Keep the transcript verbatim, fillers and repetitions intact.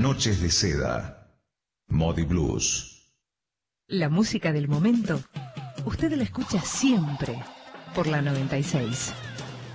Noches de Seda. Modi Blues. La música del momento, usted la escucha siempre por la noventa y seis.